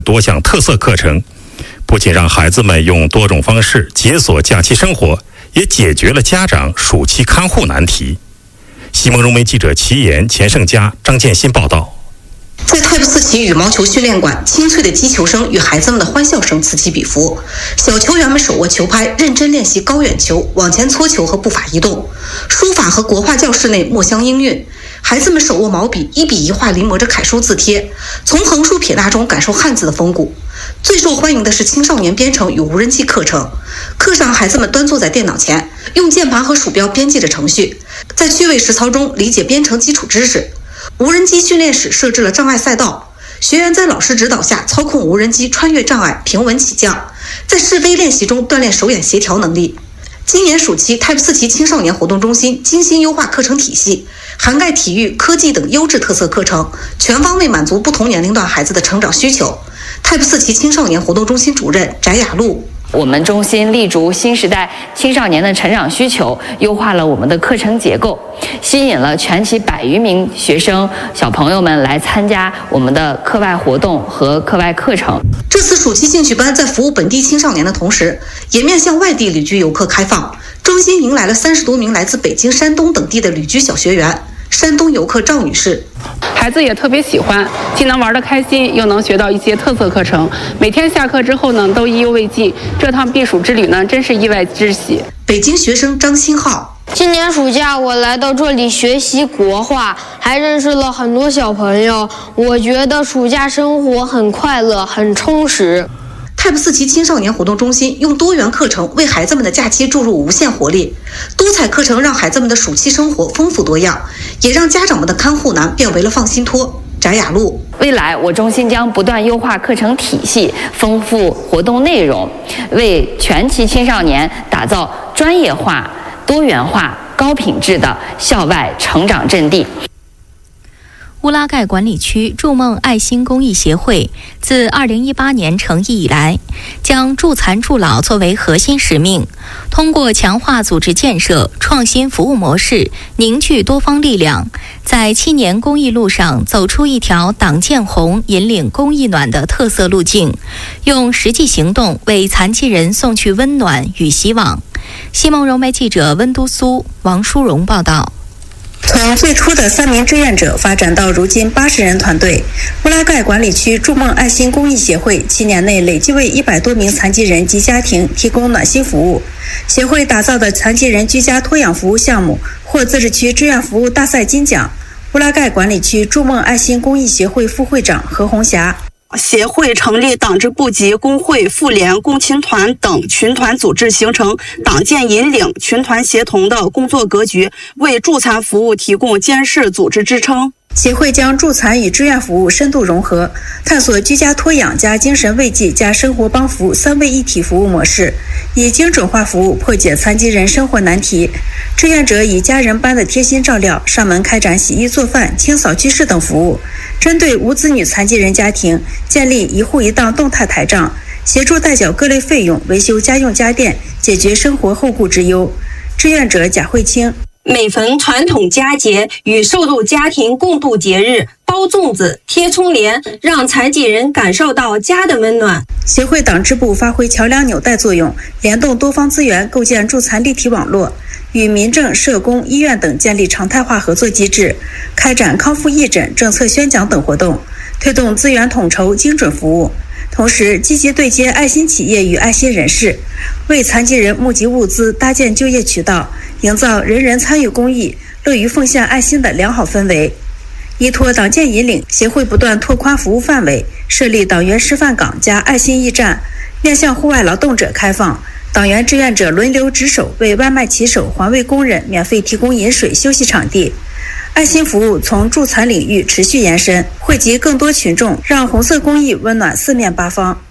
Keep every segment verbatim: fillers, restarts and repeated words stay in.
多项特色课程，不仅让孩子们用多种方式解锁假期生活，也解决了家长暑期看护难题。西蒙融媒记者齐岩、钱胜佳、张建新报道。 在泰布斯奇羽毛球训练馆，清脆的击球声与孩子们的欢笑声此起彼伏。小球员们手握球拍，认真练习高远球、往前搓球和步伐移动。书法和国画教室内墨香氤氲，孩子们手握毛笔，一笔一画临摹着楷书字帖，从横竖撇捺中感受汉字的风骨。最受欢迎的是青少年编程与无人机课程，课上孩子们端坐在电脑前，用键盘和鼠标编辑着程序，在趣味实操中理解编程基础知识。无人机训练室设置了障碍赛道，学员在老师指导下操控无人机穿越障碍，平稳起降，在试飞练习中锻炼手眼协调能力。今年暑期，泰布斯奇青少年活动中心精心优化课程体系，涵盖体育、科技等优质特色课程，全方位满足不同年龄段孩子的成长需求。泰布斯奇青少年活动中心主任翟雅露。 我们中心立足新时代青少年的成长需求，优化了我们的课程结构，吸引了全旗百余名学生小朋友们来参加我们的课外活动和课外课程。 这次暑期兴趣班在服务本地青少年的同时，也面向外地旅居游客开放。中心迎来了三十多名来自北京、山东等地的旅居小学员。山东游客赵女士， 孩子也特别喜欢，既能玩得开心，又能学到一些特色课程。每天下课之后呢，都意犹未尽。这趟避暑之旅呢，真是意外之喜。 北京学生张新浩， 今年暑假我来到这里学习国画，还认识了很多小朋友。我觉得暑假生活很快乐，很充实。 泰布斯奇青少年活动中心用多元课程为孩子们的假期注入无限活力，多彩课程让孩子们的暑期生活丰富多样，也让家长们的看护难变为了放心托。翟雅露， 未来我中心将不断优化课程体系，丰富活动内容，为全旗青少年打造专业化、多元化、高品质的校外成长阵地。 乌拉盖管理区筑梦爱心公益协会自二零一八年成立以来，将助残助老作为核心使命，通过强化组织建设、创新服务模式，凝聚多方力量，在七年公益路上走出一条党建红、引领公益暖的特色路径，用实际行动为残疾人送去温暖与希望。西蒙融媒记者温都苏、王淑荣报道。 从最初的三名志愿者发展到如今八十人团队，乌拉盖管理区筑梦爱心公益协会七年内累计为一百多名残疾人及家庭提供暖心服务。协会打造的残疾人居家托养服务项目获自治区志愿服务大赛金奖。乌拉盖管理区筑梦爱心公益协会副会长何红霞， 协会成立党支部级工会、妇联、共青团等群团组织，形成党建引领、群团协同的工作格局，为助残服务提供坚实组织支撑。 协会将助残与志愿服务深度融合，探索居家托养加精神慰藉加生活帮扶三位一体服务模式，以精准化服务破解残疾人生活难题。志愿者以家人般的贴心照料，上门开展洗衣做饭、清扫居室等服务。针对无子女残疾人家庭，建立一户一档动态台账，协助代缴各类费用，维修家用家电，解决生活后顾之忧。志愿者贾慧清， 每逢传统佳节，与受助家庭共度节日，包粽子、贴春联，让残疾人感受到家的温暖。 协会党支部发挥桥梁纽带作用，联动多方资源，构建助残立体网络，与民政、社工、医院等建立常态化合作机制，开展康复义诊、政策宣讲等活动，推动资源统筹、精准服务。同时，积极对接爱心企业与爱心人士，为残疾人募集物资、搭建就业渠道，营造人人参与公益、乐于奉献爱心的良好氛围。依托党建引领，协会不断拓宽服务范围，设立党员示范岗加爱心驿站，面向户外劳动者开放。党员志愿者轮流值守，为外卖骑手、环卫工人免费提供饮水、休息场地。爱心服务从助残领域持续延伸，惠及更多群众，让红色公益温暖四面八方。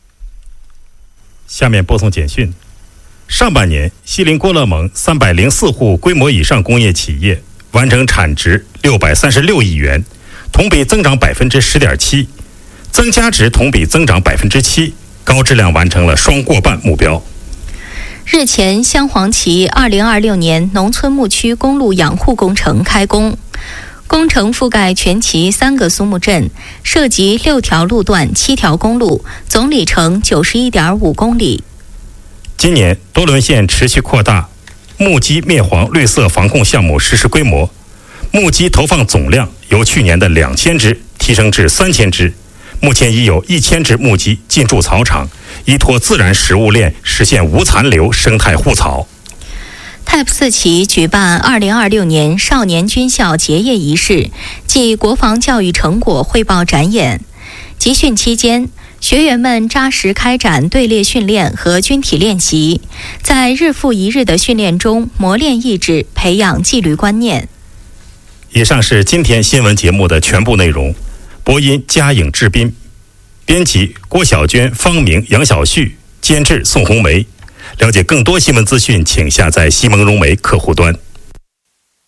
下面播送简讯。上半年，锡林郭勒盟三百零四户规模以上工业企业完成产值六百三十六亿元，同比增长百分之十点七，增加值同比增长百分之七，高质量完成了双过半目标。 日前，镶黄旗二零二六年农村牧区公路养护工程开工。 工程覆盖全旗三个苏木镇，涉及六条路段、七条公路，总里程九十一点五公里。 今年，多伦县持续扩大木鸡灭黄绿色防控项目实施规模，木鸡投放总量由去年的两千只提升至三千只，目前已有一千只木鸡进驻草场，依托自然食物链实现无残留生态护草。 泰普四旗举办二零二六年少年军校结业仪式暨国防教育成果汇报展演。集训期间，学员们扎实开展队列训练和军体练习，在日复一日的训练中磨练意志，培养纪律观念。 以上是今天新闻节目的全部内容。播音嘉颖、志斌，编辑郭小娟、方明、杨小旭，监制宋红梅。了解更多新闻资讯，请下载西蒙融媒客户端。